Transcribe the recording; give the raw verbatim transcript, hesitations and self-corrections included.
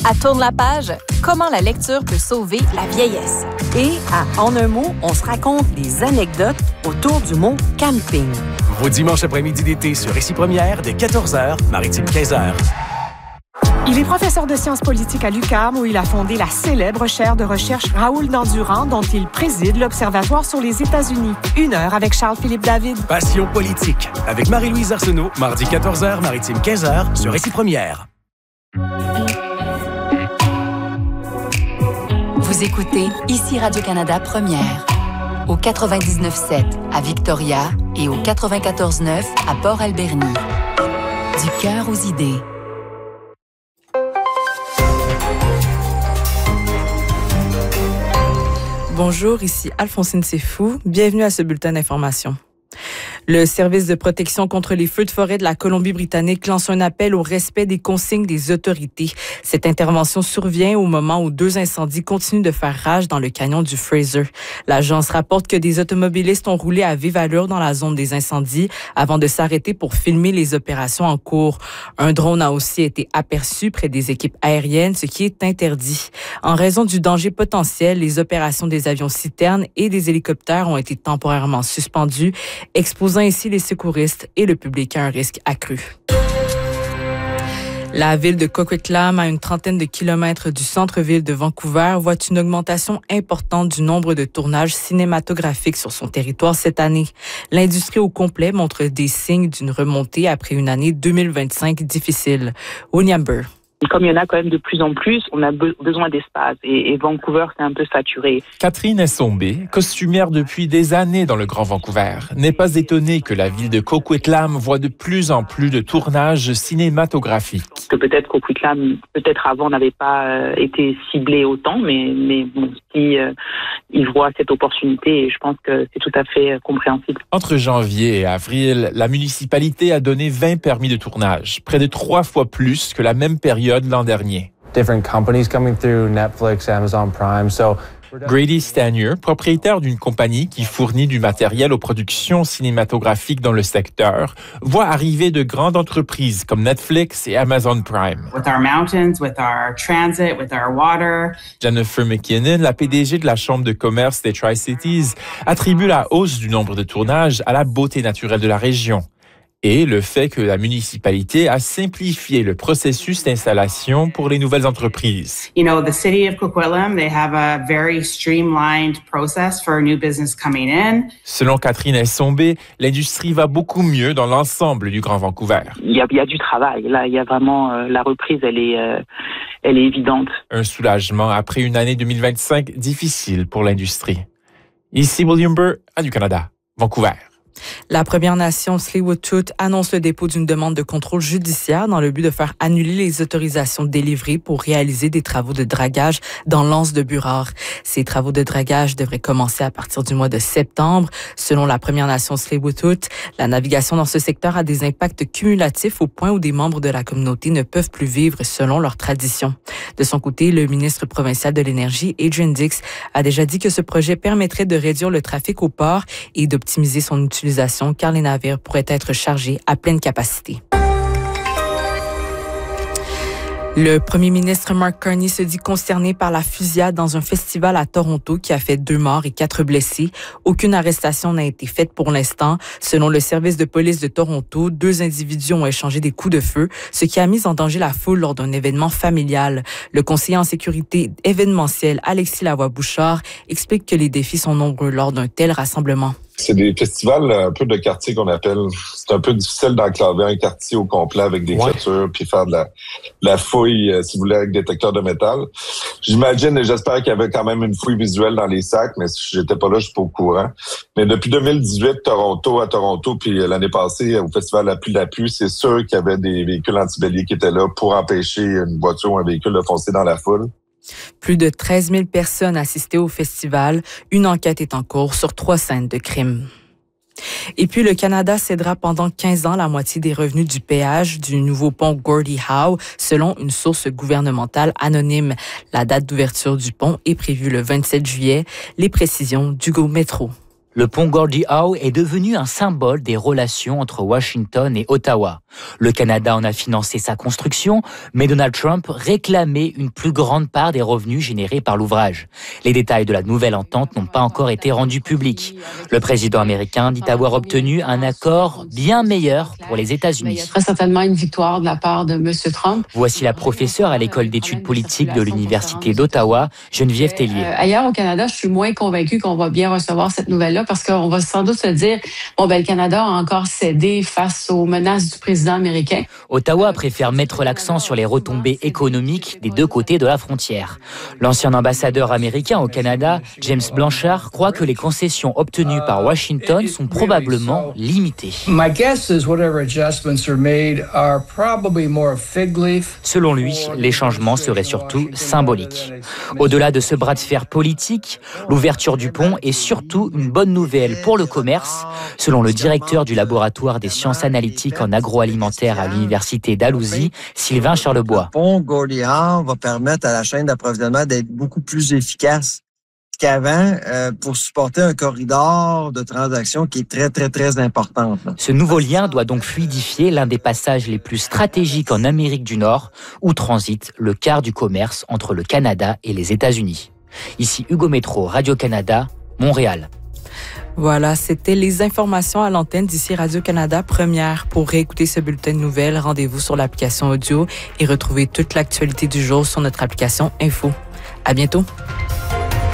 À Tourne la page, comment la lecture peut sauver la vieillesse. Et à En un mot, on se raconte des anecdotes autour du mot camping. Vos dimanches après-midi d'été sur Récit Première dès quatorze heures, Maritime quinze heures. Il est professeur de sciences politiques à l'U Q A M où il a fondé la célèbre chaire de recherche Raoul Dandurand dont il préside l'Observatoire sur les États-Unis. Une heure avec Charles-Philippe David. Passion politique avec Marie-Louise Arsenault, mardi quatorze heures, Maritime quinze heures sur Récit Première. Vous écoutez ici Radio-Canada Première. Au quatre-vingt-dix-neuf sept à Victoria et au quatre-vingt-quatorze neuf à Port-Alberni. Du cœur aux idées. Bonjour, ici Alphonsine Sefou. Bienvenue à ce bulletin d'information. Le service de protection contre les feux de forêt de la Colombie-Britannique lance un appel au respect des consignes des autorités. Cette intervention survient au moment où deux incendies continuent de faire rage dans le canyon du Fraser. L'agence rapporte que des automobilistes ont roulé à vive allure dans la zone des incendies avant de s'arrêter pour filmer les opérations en cours. Un drone a aussi été aperçu près des équipes aériennes, ce qui est interdit. En raison du danger potentiel, les opérations des avions citernes et des hélicoptères ont été temporairement suspendues, exposant ainsi les secouristes et le public à un risque accru. La ville de Coquitlam, à une trentaine de kilomètres du centre-ville de Vancouver, voit une augmentation importante du nombre de tournages cinématographiques sur son territoire cette année. L'industrie au complet montre des signes d'une remontée après une année deux mille vingt-cinq difficile. William Burr. Comme il y en a quand même de plus en plus, on a be- besoin d'espace et, et Vancouver, c'est un peu saturé. Catherine Essombé, costumière depuis des années dans le Grand Vancouver, n'est pas étonnée que la ville de Coquitlam voit de plus en plus de tournages cinématographiques. Que peut-être Coquitlam, peut-être avant, n'avait pas euh, été ciblé autant, mais, mais bon, si euh, ils voient cette opportunité, je pense que c'est tout à fait euh, compréhensible. Entre janvier et avril, la municipalité a donné vingt permis de tournage, près de trois fois plus que la même période l'an dernier. Different companies coming through, Netflix, Amazon Prime, so Grady Stanier, propriétaire d'une compagnie qui fournit du matériel aux productions cinématographiques dans le secteur, voit arriver de grandes entreprises comme Netflix et Amazon Prime. With our mountains, with our transit, with our water. Jennifer McKinnon, la P D G de la Chambre de commerce des Tri-Cities, attribue la hausse du nombre de tournages à la beauté naturelle de la région et le fait que la municipalité a simplifié le processus d'installation pour les nouvelles entreprises. You know, the city of Coquitlam, they have a very streamlined process for a new business coming in. Selon Catherine Essombé, l'industrie va beaucoup mieux dans l'ensemble du Grand Vancouver. Il y a, il y a du travail. Là, il y a vraiment euh, la reprise, elle est, euh, elle est évidente. Un soulagement après une année deux mille vingt-cinq difficile pour l'industrie. Ici William Burr, Radio-Canada, Vancouver. La Première Nation Tsleil-Waututh annonce le dépôt d'une demande de contrôle judiciaire dans le but de faire annuler les autorisations délivrées pour réaliser des travaux de dragage dans l'anse de Burrard. Ces travaux de dragage devraient commencer à partir du mois de septembre. Selon la Première Nation Tsleil-Waututh, la navigation dans ce secteur a des impacts cumulatifs au point où des membres de la communauté ne peuvent plus vivre selon leurs traditions. De son côté, le ministre provincial de l'Énergie, Adrian Dix, a déjà dit que ce projet permettrait de réduire le trafic au port et d'optimiser son utilisation car les navires pourraient être chargés à pleine capacité. Le premier ministre Mark Carney se dit consterné par la fusillade dans un festival à Toronto qui a fait deux morts et quatre blessés. Aucune arrestation n'a été faite pour l'instant. Selon le service de police de Toronto, deux individus ont échangé des coups de feu, ce qui a mis en danger la foule lors d'un événement familial. Le conseiller en sécurité événementielle Alexis Lavoie-Bouchard explique que les défis sont nombreux lors d'un tel rassemblement. C'est des festivals un peu de quartier qu'on appelle. C'est un peu difficile d'enclaver un quartier au complet avec des clôtures puis faire de la, de la fouille, euh, si vous voulez, avec détecteur de métal. J'imagine et j'espère qu'il y avait quand même une fouille visuelle dans les sacs, mais si j'étais pas là, je suis pas au courant. Mais depuis deux mille dix-huit, Toronto, à Toronto, puis l'année passée, au festival La Pluie de la Pluie, c'est sûr qu'il y avait des véhicules antibéliers qui étaient là pour empêcher une voiture ou un véhicule de foncer dans la foule. Plus de treize mille personnes assistaient au festival. Une enquête est en cours sur trois scènes de crime. Et puis, le Canada cédera pendant quinze ans la moitié des revenus du péage du nouveau pont Gordie Howe, selon une source gouvernementale anonyme. La date d'ouverture du pont est prévue le vingt-sept juillet. Les précisions d'Hugo Métro. Le pont Gordie Howe est devenu un symbole des relations entre Washington et Ottawa. Le Canada en a financé sa construction, mais Donald Trump réclamait une plus grande part des revenus générés par l'ouvrage. Les détails de la nouvelle entente n'ont pas encore été rendus publics. Le président américain dit avoir obtenu un accord bien meilleur pour les États-Unis. Il y a très certainement une victoire de la part de M. Trump. Voici la professeure à l'école d'études politiques de l'Université d'Ottawa, Geneviève Tellier. Euh, ailleurs au Canada, je suis moins convaincue qu'on va bien recevoir cette nouvelle-là parce qu'on va sans doute se dire, bon, ben, le Canada a encore cédé face aux menaces du président américain. Ottawa préfère mettre l'accent sur les retombées économiques des deux côtés de la frontière. L'ancien ambassadeur américain au Canada, James Blanchard, croit que les concessions obtenues par Washington sont probablement limitées. Selon lui, les changements seraient surtout symboliques. Au-delà de ce bras de fer politique, l'ouverture du pont est surtout une bonne nouvelle pour le commerce, selon le directeur du laboratoire des sciences analytiques en agroalimentaire à l'université d'Alousie, Sylvain Charlebois. Le pont Gordie Howe va permettre à la chaîne d'approvisionnement d'être beaucoup plus efficace qu'avant euh, pour supporter un corridor de transactions qui est très, très, très important. Ce nouveau lien doit donc fluidifier l'un des passages les plus stratégiques en Amérique du Nord, où transite le quart du commerce entre le Canada et les États-Unis. Ici Hugo Métro, Radio-Canada, Montréal. Voilà, c'était les informations à l'antenne d'ici Radio-Canada Première. Pour réécouter ce bulletin de nouvelles, rendez-vous sur l'application audio et retrouvez toute l'actualité du jour sur notre application Info. À bientôt.